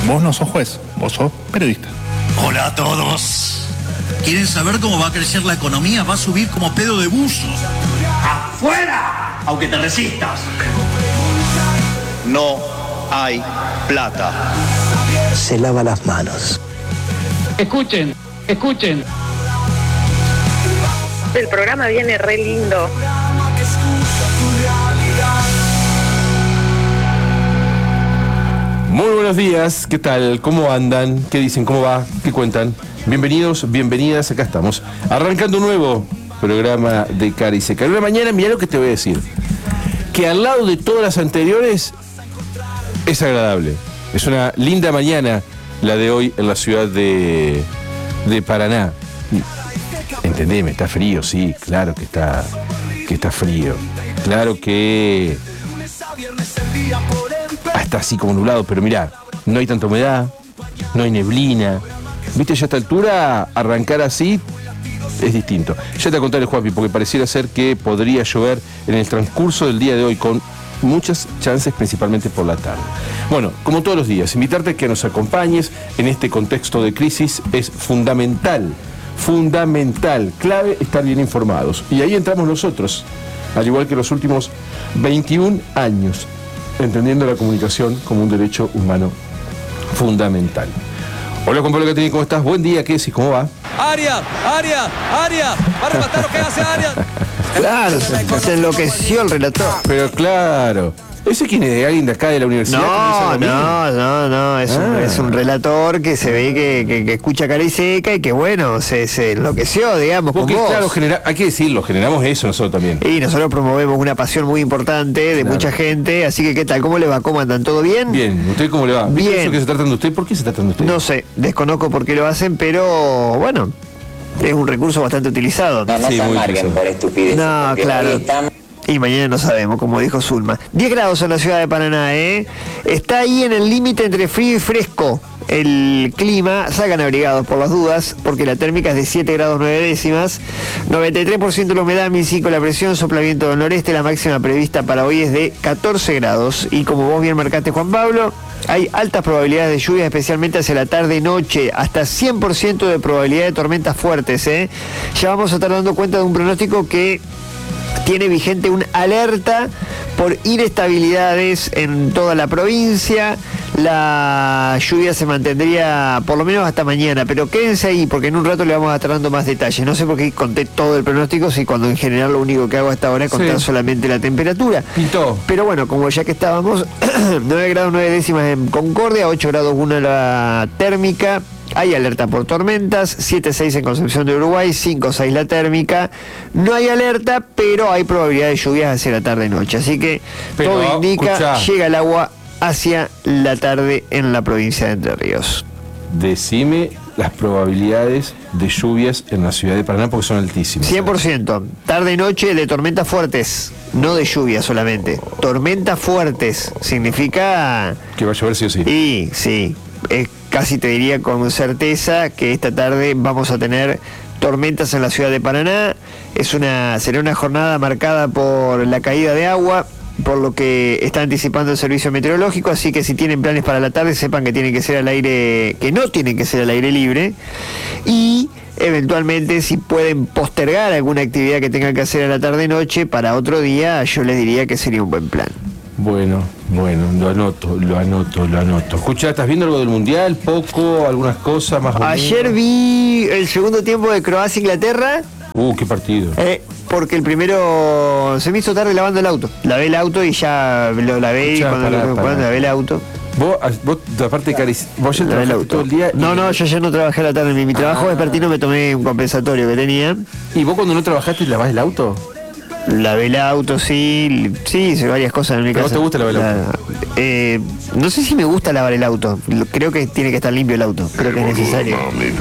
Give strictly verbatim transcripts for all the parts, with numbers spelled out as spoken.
Vos no sos juez, vos sos periodista. Hola a todos. ¿Quieren saber cómo va a crecer la economía? Va a subir como pedo de buzo. ¡Afuera! Aunque te resistas. No hay plata. Se lava las manos. Escuchen, escuchen. El programa viene re lindo. Muy buenos días, ¿qué tal? ¿Cómo andan? ¿Qué dicen? ¿Cómo va? ¿Qué cuentan? Bienvenidos, bienvenidas, acá estamos. Arrancando un nuevo programa de Cara y Seca. Una mañana, mirá lo que te voy a decir. Que al lado de todas las anteriores es agradable. Es una linda mañana la de hoy en la ciudad de, de Paraná. Entendeme, está frío, sí, claro que está, que está frío. Claro que está así como nublado, pero mirá, no hay tanta humedad, no hay neblina. Viste, ya a esta altura arrancar así es distinto. Ya te contaré, Juanpi, porque pareciera ser que podría llover en el transcurso del día de hoy, con muchas chances, principalmente por la tarde. Bueno, como todos los días, invitarte a que nos acompañes en este contexto de crisis. Es fundamental, fundamental, clave estar bien informados. Y ahí entramos nosotros, al igual que los últimos veintiún años, entendiendo la comunicación como un derecho humano fundamental. Hola, Juan Pablo Catini, ¿cómo estás? Buen día, ¿qué decís? ¿Cómo va? Arias, Arias, Arias, para matar lo que hace Arias. Claro, se, se enloqueció el relator. Pero claro, ¿ese quién es? ¿De alguien de acá de la universidad? No, no, no, no, es, ah. un, es un relator que se ve que, que, que escucha Cara y Seca y que bueno, se, se enloqueció, digamos, Porque, con vos. Claro, genera, hay que decirlo, generamos eso nosotros también. Y nosotros promovemos una pasión muy importante de claro. mucha gente, así que ¿qué tal? ¿Cómo le va? ¿Cómo andan? ¿Todo bien? Bien, ¿usted cómo le va? Bien. ¿Eso que se tratan de usted? ¿Por qué se tratan de usted? No sé, desconozco por qué lo hacen, pero bueno, es un recurso bastante utilizado. No, no sí, se amarguen por estupidez. No, claro. Y mañana no sabemos, como dijo Zulma. diez grados en la ciudad de Paraná, ¿eh? Está ahí en el límite entre frío y fresco el clima. Salgan abrigados por las dudas, porque la térmica es de siete grados nueve décimas. noventa y tres por ciento la humedad, mil cinco la presión, sopla viento del noreste. La máxima prevista para hoy es de catorce grados. Y como vos bien marcaste, Juan Pablo, hay altas probabilidades de lluvia, especialmente hacia la tarde-noche. Hasta cien por ciento de probabilidad de tormentas fuertes, ¿eh? Ya vamos a estar dando cuenta de un pronóstico que tiene vigente una alerta por inestabilidades en toda la provincia. La lluvia se mantendría por lo menos hasta mañana, pero quédense ahí porque en un rato le vamos a estar dando más detalles. No sé por qué conté todo el pronóstico, si cuando en general lo único que hago hasta ahora es contar sí. solamente la temperatura. Pintó. Pero bueno, como ya que estábamos, nueve grados nueve décimas en Concordia, ocho grados uno la térmica. Hay alerta por tormentas, siete seis en Concepción de Uruguay, cinco seis la térmica. No hay alerta, pero hay probabilidad de lluvias hacia la tarde-noche. Así que pero, todo indica, escuchá. llega el agua hacia la tarde en la provincia de Entre Ríos. Decime las probabilidades de lluvias en la ciudad de Paraná porque son altísimas. cien por ciento. Tarde-noche de tormentas fuertes, no de lluvia solamente. Oh. Tormentas fuertes significa... que va a llover sí o sí. Y sí, es casi te diría con certeza que esta tarde vamos a tener tormentas en la ciudad de Paraná. Es una, será una jornada marcada por la caída de agua, por lo que está anticipando el servicio meteorológico, así que si tienen planes para la tarde, sepan que tienen que ser al aire, que no tienen que ser al aire libre, y eventualmente si pueden postergar alguna actividad que tengan que hacer a la tarde-noche para otro día, yo les diría que sería un buen plan. Bueno, bueno, lo anoto, lo anoto, lo anoto. Escuchá, ¿estás viendo algo del Mundial? ¿Poco? ¿Algunas cosas más o menos? Ayer vi el segundo tiempo de Croacia-Inglaterra. Uh, qué partido. Eh, porque el primero se me hizo tarde lavando el auto. Lavé el auto y ya lo lavé. Escuchá, y cuando, pará, lo, pará. cuando lavé el auto. Vos, vos aparte de Cari, vos ya trabajaste todo el día. Y... No, no, yo ya no trabajé a la tarde. Mi, mi trabajo ah. vespertino me tomé un compensatorio que tenía. ¿Y vos cuando no trabajaste lavás el auto? Lavé el auto, sí, sí, hice varias cosas en mi casa. ¿No te gusta lavar el auto? Eh, no sé si me gusta lavar el auto. Creo que tiene que estar limpio el auto. Creo que es necesario.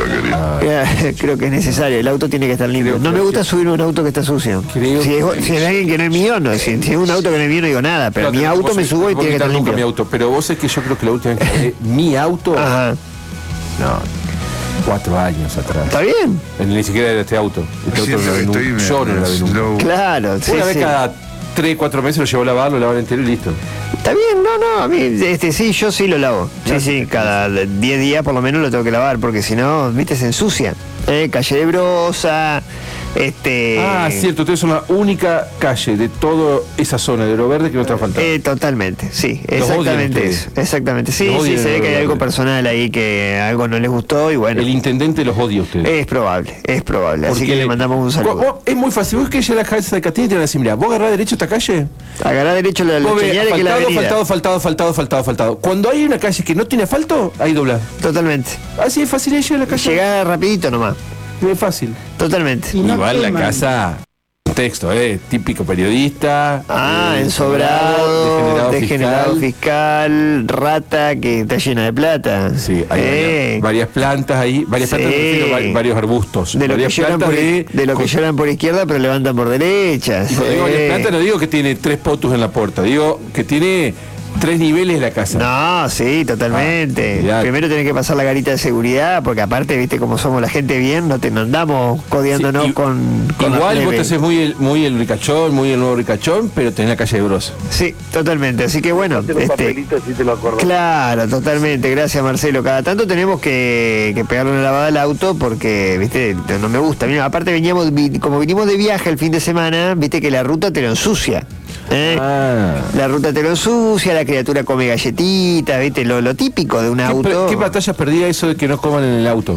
Creo que es necesario. El auto tiene que estar limpio. No me gusta subir un auto que está sucio. Si es, si es alguien que no es mío, no. Si es un auto que no es mío, no digo nada. Pero mi auto me subo y tiene que estar limpio. Mi auto. Pero vos es que yo creo que la última vez que lavé mi auto. Ajá. No. Cuatro años atrás. ¿Está bien? Ni siquiera era este auto. Este auto no era nunca. Yo no la vi nunca. Claro, sí, Una vez sí. cada tres, cuatro meses lo llevo a lavar, lo lavar entero y listo. Está bien, no, no, a mí, este, sí, yo sí lo lavo. Sí, sí, cada diez días por lo menos lo tengo que lavar, porque si no, viste, se ensucia. Eh, calle de Brosa, este... Ah, cierto, ustedes son la única calle de toda esa zona de Oro Verde que no está faltando. Eh, totalmente, sí, Los exactamente odian eso, exactamente. Sí, Los sí, odian se ve en que hay Oro algo Verde. personal ahí, que algo no les gustó y bueno. El intendente los odia a ustedes. Es probable, es probable, así Porque que le mandamos un vos- saludo. vos- es muy fácil, vos que ya la casa de Catina y te van a decir, mirá, vos agarrás derecho esta calle, Agarrá derecho la, vos los ves señales que la faltado, avenida. faltado, faltado, faltado, faltado, faltado. Cuando hay una calle que no tiene asfalto, ahí dobla. Totalmente. Así es fácil ella la calle. Llegá rapidito nomás, Es fácil. totalmente. Igual la casa, texto, eh, típico periodista. Ah, eh, ensobrado, degenerado degenerado fiscal. fiscal, rata que está llena de plata. Sí, hay Eh, varias, varias plantas ahí, varias Sí. plantas, me refiero a va- varios arbustos. de lo, que varias lloran plantas por, de, de lo que con- lloran por izquierda pero levantan por derecha. Y cuando digo Sí. varias plantas no digo que tiene tres potus en la puerta, digo que tiene tres niveles la casa. No, sí, totalmente. Ah, olvidate. Primero tenés que pasar la garita de seguridad, porque aparte, viste cómo somos la gente bien, no te no andamos codiándonos Sí, y- con, con la Igual vos plebe. te haces muy el, muy el ricachón, muy el nuevo ricachón, pero tenés la calle de Brosa. Sí, totalmente. Así que bueno, este, claro, totalmente. Gracias, Marcelo. Cada tanto tenemos que, que pegarle una lavada al auto porque, viste, no me gusta. Mira, aparte veníamos, vi- como vinimos de viaje el fin de semana, viste que la ruta te lo ensucia. ¿eh? Ah. La ruta te lo ensucia, la criatura come galletitas, viste, lo, lo típico de un ¿Qué, auto. ¿Qué batalla perdía eso de que no coman en el auto?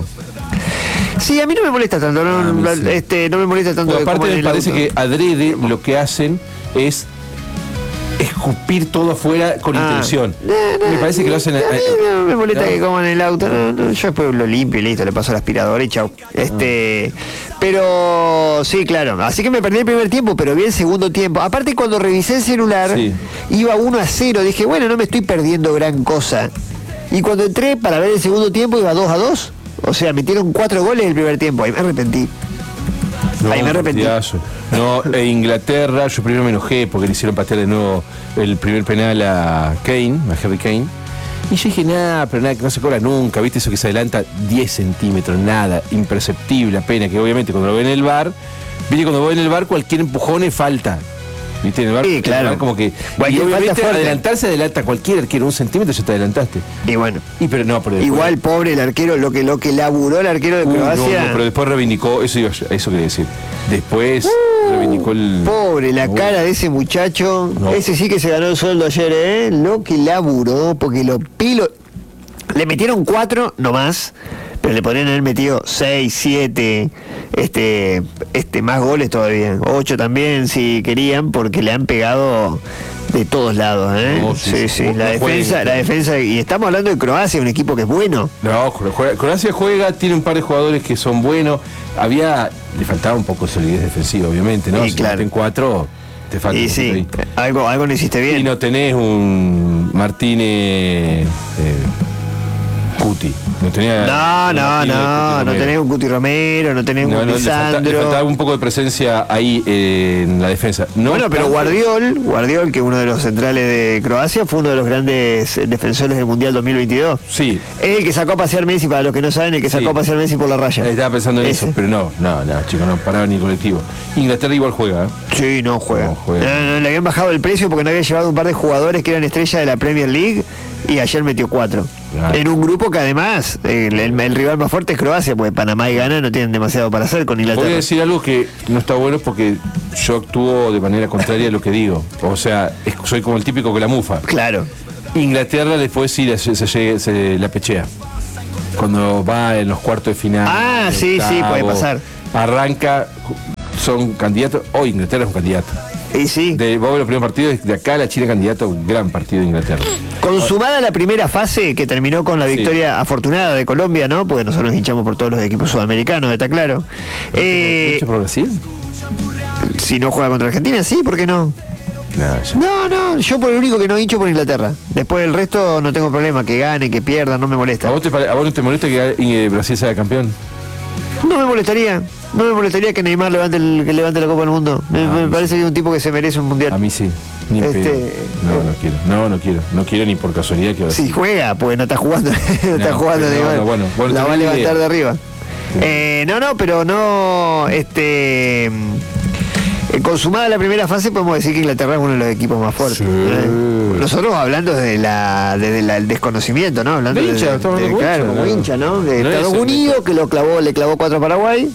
Sí, a mí no me molesta tanto, no, A mí no, sí. este, no me molesta tanto. Porque de aparte comer en me el parece auto. que adrede lo que hacen es escupir todo afuera con Ah. intención. No, no, me parece que lo hacen... a mí no me molesta ¿no? que coman en el auto, no, no, yo después lo limpio y listo, le paso el aspirador y chau. Este, pero sí, claro, así que me perdí el primer tiempo, pero vi el segundo tiempo. Aparte cuando revisé el celular, Sí. iba uno a cero, dije, bueno, no me estoy perdiendo gran cosa. Y cuando entré para ver el segundo tiempo iba dos a dos. O sea, metieron cuatro goles el primer tiempo, ahí me arrepentí. No, Ahí me arrepentí. partidazo. No, e Inglaterra, yo primero me enojé porque le hicieron patear de nuevo el primer penal a Kane, a Harry Kane. Y yo dije, nada, pero nada, que no se cobra nunca, ¿viste? Eso que se adelanta diez centímetros, nada, imperceptible, apenas, que obviamente cuando lo ven en el bar, viste, cuando voy en el bar cualquier empujón es falta. ¿Viste? En el bar, Sí, claro. en el bar como que... Cualquier y obviamente falta fuerte. adelantarse adelanta cualquier arquero, un centímetro ya te adelantaste. Y bueno, Y pero no, pero después- igual pobre el arquero, lo que lo que laburó el arquero de Uh, no, Croacia. no, pero después reivindicó, eso iba yo- eso quería decir. Después reivindicó el... Pobre, la No, cara de ese muchacho. No. Ese sí que se ganó el sueldo ayer, ¿eh? Lo que laburó, porque lo pilo. Le metieron cuatro, no más, pero le podrían haber metido seis, siete, este, este, más goles todavía. Ocho también, si querían, porque le han pegado de todos lados, ¿eh? No, sí, sí, sí. sí. No La jueguen, defensa, la pero- defensa, y estamos hablando de Croacia, un equipo que es bueno. No, juega- Croacia juega, tiene un par de jugadores que son buenos. Había, le faltaba un poco de solidez defensiva, obviamente, ¿no? Sí, si claro. en cuatro, te falta Y un sí, poquito ahí. algo, algo no hiciste bien. Y no tenés un Martínez eh, Cuti. No tenía. No, un no, Martínez no, Cuti no Romero. tenés un Cuti Romero, no tenés No, un no, le, falta- le Lisandro. faltaba un poco de presencia ahí eh, en la defensa. No Bueno, pero tanto- Guardiol, Guardiol, que uno de los centrales de Croacia, fue uno de los grandes eh, defensores del Mundial dos mil veintidós. Sí, Es el que sacó a pasear Messi, para los que no saben, el que sacó Sí. a pasear Messi por la raya. estaba pensando en Ese. eso, pero no, no, no, chicos, no paraba ni el colectivo. Inglaterra igual juega, ¿eh? Sí, no juega. No juega. No, no, le habían bajado el precio porque no había llevado un par de jugadores que eran estrellas de la Premier League y ayer metió cuatro. Claro. En un grupo que además, el, el- el rival más fuerte es Croacia, porque Panamá y Ghana no tienen demasiado para hacer con Voy a Inglaterra. decir algo que no está bueno porque yo actúo de manera contraria a lo que digo. O sea, es- soy como el típico que la mufa. Claro. Inglaterra después sí le- se, se- se la pechea. Cuando va en los cuartos de final. Ah, sí, sí, puede pasar. Arranca, son candidatos. Hoy Inglaterra es un candidato. Y sí. De, vos ves los primeros partidos, de acá la China candidato, gran partido de Inglaterra. Consumada la primera fase, que terminó con la Sí. victoria afortunada de Colombia, ¿no? Porque nosotros nos hinchamos por todos los equipos sudamericanos, está claro. Eh, ¿Hecho por Brasil? si no juega contra Argentina, sí, ¿por qué no? No, ya. No, no, yo por el único que no hincho por Inglaterra. Después del resto no tengo problema, que gane, que pierda, no me ¿A molesta. vos, te, pare- ¿A vos no te molesta que eh, Brasil sea campeón? No me molestaría, no me molestaría que Neymar levante, el, que levante la Copa del Mundo. Me, Ah, me sí. parece que es un tipo que se merece un mundial. A mí sí. Ni en Este, pedo. No, no quiero. No, no quiero. No quiero ni por casualidad que Brasil. Si juega, pues no está jugando, no, está No, jugando no, Neymar. no, bueno, bueno, la va a tenés levantar idea. de arriba. Eh, no, no, pero no, este, Eh, consumada la primera fase, podemos decir que Inglaterra es uno de los equipos más fuertes. Sí. ¿eh? Nosotros hablando desde la, desde la- el desconocimiento, ¿no? Hablando De hincha, de- estamos de- hablando claro, como como hincha, hincha, ¿no? ¿no? De No es Estados el- Unidos, que lo clavó, le clavó cuatro a Paraguay.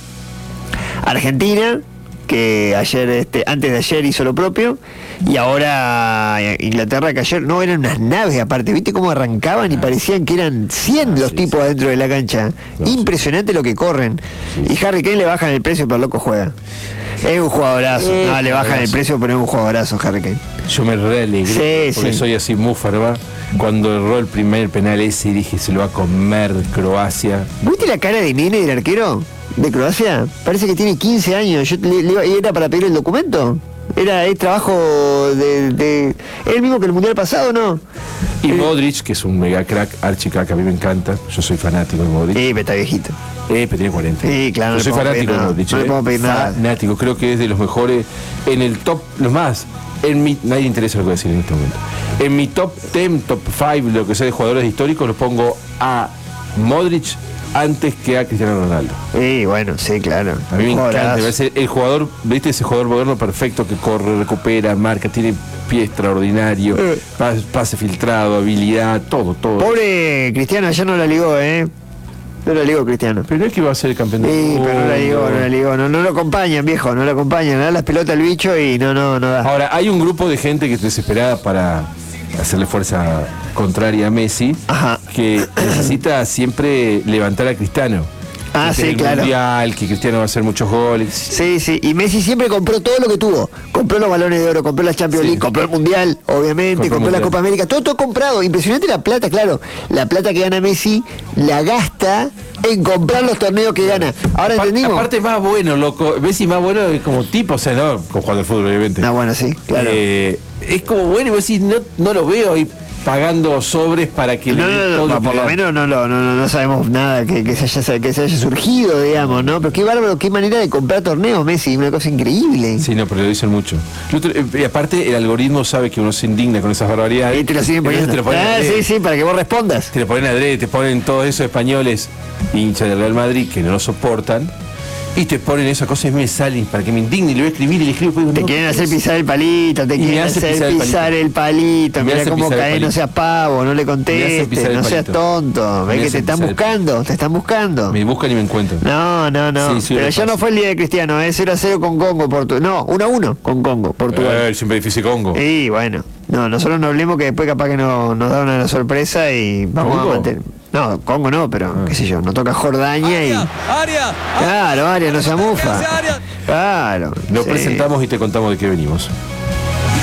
Argentina, que ayer, este, antes de ayer hizo lo propio, y ahora eh, Inglaterra, que ayer no eran unas naves aparte, viste cómo arrancaban y parecían que eran cien los sí, tipos adentro de la cancha. No, sí. Impresionante lo que corren. Y Harry Kane le bajan el precio, pero loco juega. Es un jugadorazo. Eh, no, le bajan el jugadorazo. precio, pero es un jugadorazo Harry Kane. Yo me re alegré, Sí, porque sí. soy así múfarba. Cuando erró el primer penal ese, dije, se lo va a comer Croacia. ¿Viste la cara de nene del arquero de Croacia? Parece que tiene quince años. Yo le, le iba- y era para pedir el documento. Era el trabajo de, de. ¿Es el mismo que el mundial pasado, no? Y Eh, Modric, que es un mega crack, archi crack, a mí me encanta. Yo soy fanático de Modric. Eh, pero está viejito. Eh, pero tiene cuarenta. Sí, claro, no Yo le soy podemos fanático pedir de nada. Modric. No le eh. podemos pedir nada. Fanático, creo que es de los mejores. En el top, los más. En mi, nadie le interesa lo que voy a decir en este momento. En mi top diez, top cinco, lo que sea de jugadores históricos, los pongo a Modric antes que a Cristiano Ronaldo. Sí, bueno, sí, claro. A mí me Jugadorazo. encanta, me parece el jugador, ¿viste? Ese jugador moderno perfecto que corre, recupera, marca, tiene pie extraordinario, Eh. pas- pase filtrado, habilidad, todo, todo. Pobre Cristiano, ayer no la ligó, ¿eh? No la ligó Cristiano. Pero no es que iba a ser el campeón del Sí, mundo. pero no la ligó, no la ligó. No, no lo acompañan, viejo, no lo acompañan. Le da las pelotas al bicho y no, no, no da. Ahora, hay un grupo de gente que está desesperada para hacerle fuerza contraria a Messi, Ajá. que necesita siempre levantar a Cristiano. Ah, Que sí, es el claro. Mundial, que Cristiano va a hacer muchos goles. Sí, sí, y Messi siempre compró todo lo que tuvo. Compró los balones de oro, compró la Champions Sí. League, compró el Mundial, obviamente, Compró compró, el la Mundial. Copa América, todo, todo comprado. Impresionante la plata, claro. La plata que gana Messi la gasta en comprar los torneos que gana. Ahora Apar- entendimos. Aparte más bueno, loco. Messi más bueno como tipo, o sea, no como jugando al fútbol, obviamente. No, bueno, sí, claro. Eh, es como bueno y vos decís, no, no lo veo ahí pagando sobres para que No, le dé no, no, todo no, lo que por lo da. menos no, lo- no, no, no sabemos nada que, que, se haya, que se haya surgido, digamos, ¿no? Pero qué bárbaro, qué manera de comprar torneos, Messi, una cosa increíble. Sí, no, pero lo dicen mucho. El otro- eh, y aparte, el algoritmo sabe que uno se indigna con esas barbaridades. Y te lo siguen Entonces poniendo. Te lo ponen Ah, adrede. sí, sí, para que vos respondas. Te lo ponen adrede, te ponen todos esos españoles hinchas del Real Madrid que no lo soportan. Y te ponen esas cosas y me salen para que me indigne y le voy a escribir y le escribo. Pues, Te no, quieren ¿qué hacer es? pisar el palito, te Y me quieren hace hacer pisar el pisar palito. el palito. Me Mira hace cómo pisar el caes, no palito. seas pavo, no le Me hace contestes, pisar el no seas palito. tonto. Me Ves que hace te están pisar el buscando, te están buscando. Me buscan y me encuentran. No, no, no. Sí, sí, Pero lo ya pasa. no fue el día de Cristiano, es cero a cero con Congo, Portugal. No, uno a uno con Congo, Portugal. Eh, siempre difícil Congo. Y bueno, no, nosotros no hablemos que después capaz que no, nos da una sorpresa y vamos ¿Congo? a mantener. No, Congo no, pero Ah. qué sé yo, nos toca Jordania y. Área, área. Claro, Aria, no se amufa. Área. Claro. Lo sí. presentamos y te contamos de qué venimos.